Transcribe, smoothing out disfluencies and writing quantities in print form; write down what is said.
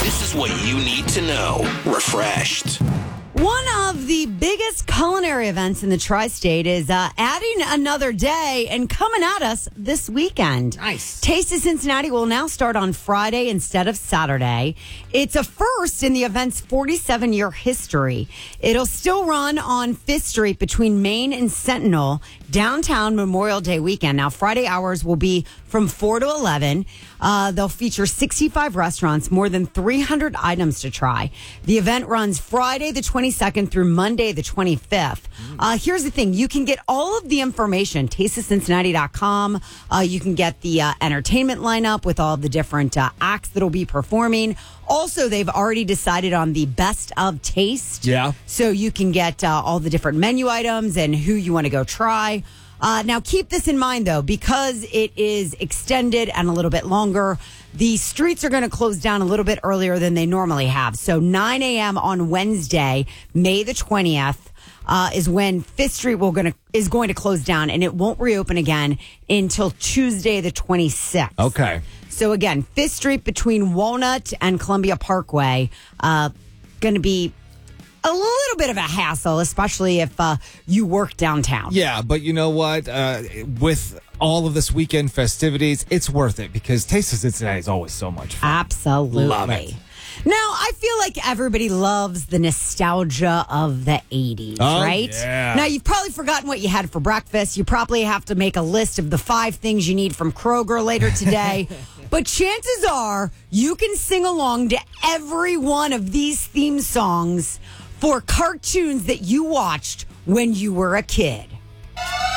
This is what you need to know. Refreshed. One of the biggest culinary events in the tri-state is adding another day and coming at us this weekend. Nice. Taste of Cincinnati will now start on Friday instead of Saturday. It's a first in the event's 47-year history. It'll still run on Fifth Street between Main and Sentinel, downtown Memorial Day weekend. Now, Friday hours will be from 4 to 11. They'll feature 65 restaurants, more than 300 items to try. The event runs Friday the 22nd through Monday the 25th. Here's the thing. You can get all of the information, tasteofcincinnati.com. You can get the entertainment lineup with all of the different acts that'll be performing. Also, they've already decided on the best of taste. Yeah. So you can get all the different menu items and who you want to go try. Now, keep this in mind, though, because it is extended and a little bit longer. The streets are going to close down a little bit earlier than they normally have. So 9 a.m. on Wednesday, May the 20th, is when Fifth Street is going to close down, and it won't reopen again until Tuesday the 26th. Okay. So, again, Fifth Street between Walnut and Columbia Parkway, going to be a little bit of a hassle, especially if you work downtown. Yeah, but you know what? With all of this weekend festivities, it's worth it because Taste of Cincinnati is always so much fun. Absolutely. Love it. Now, I feel like everybody loves the nostalgia of the 80s, right? Yeah. Now, you've probably forgotten what you had for breakfast. You probably have to make a list of the 5 things you need from Kroger later today. But chances are you can sing along to every one of these theme songs for cartoons that you watched when you were a kid.